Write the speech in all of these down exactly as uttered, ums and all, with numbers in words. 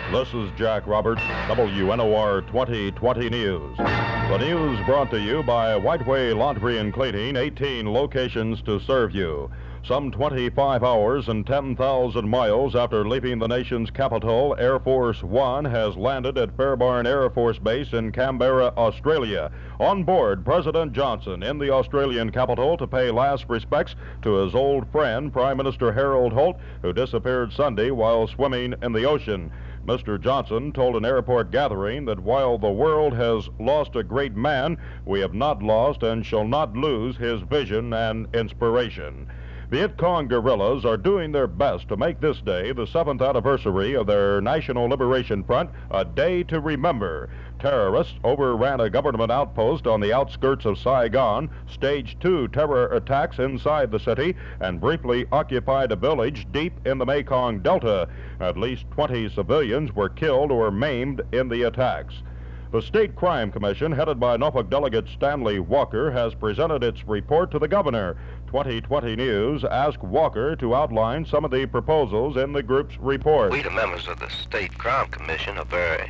This is Jack Roberts, W N O R twenty twenty News. The news brought to you by Whiteway Laundry and Cleaning, eighteen locations to serve you. Some twenty-five hours and ten thousand miles after leaving the nation's capital, Air Force One has landed at Fairbairn Air Force Base in Canberra, Australia. On board, President Johnson in the Australian capital to pay last respects to his old friend, Prime Minister Harold Holt, who disappeared Sunday while swimming in the ocean. Mister Johnson told an airport gathering that while the world has lost a great man, we have not lost and shall not lose his vision and inspiration. Viet Cong guerrillas are doing their best to make this day, the seventh anniversary of their National Liberation Front, a day to remember. Terrorists overran a government outpost on the outskirts of Saigon, staged two terror attacks inside the city, and briefly occupied a village deep in the Mekong Delta. At least twenty civilians were killed or maimed in the attacks. The State Crime Commission, headed by Norfolk Delegate Stanley Walker, has presented its report to the governor. twenty twenty News asked Walker to outline some of the proposals in the group's report. We, the members of the State Crime Commission, are very,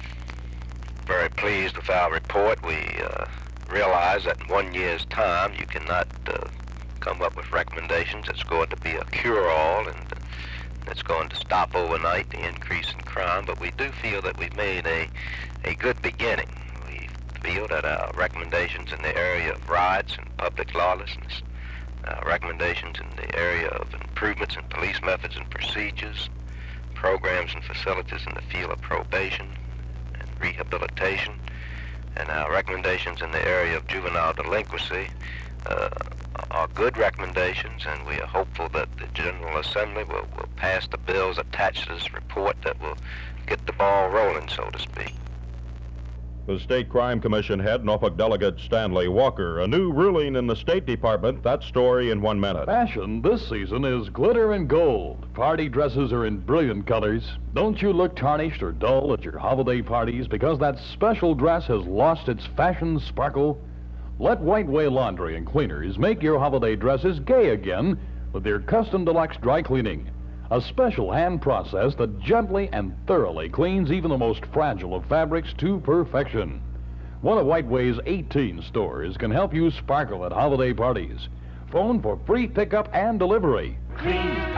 very pleased with our report. We uh, realize that in one year's time you cannot uh, come up with recommendations that's going to be a cure-all and uh, that's going to stop overnight the increase in crime, but we do feel that we've made a, a good beginning. We feel that our recommendations in the area of riots and public lawlessness, our recommendations in the area of improvements in police methods and procedures, programs and facilities in the field of probation and rehabilitation, and our recommendations in the area of juvenile delinquency uh, are good recommendations, and we are hopeful that the General Assembly will, will pass the bills attached to this report that will get the ball rolling, so to speak. The State Crime Commission head, Norfolk Delegate Stanley Walker. A new ruling in the State Department. That story in one minute. Fashion this season is glitter and gold. Party dresses are in brilliant colors. Don't you look tarnished or dull at your holiday parties because that special dress has lost its fashion sparkle? Let Whiteway Laundry and Cleaners make your holiday dresses gay again with their custom deluxe dry cleaning. A special hand process that gently and thoroughly cleans even the most fragile of fabrics to perfection. One of Whiteway's eighteen stores can help you sparkle at holiday parties. Phone for free pickup and delivery. Clean